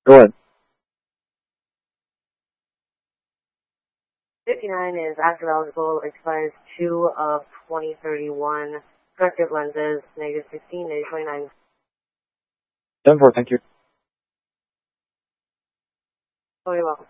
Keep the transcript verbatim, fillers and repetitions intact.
Go ahead. fifty-nine is active eligible, expires two of twenty thirty-one. Corrective lenses, negative sixteen, negative twenty-nine. seven four, thank you. Oh, you're welcome.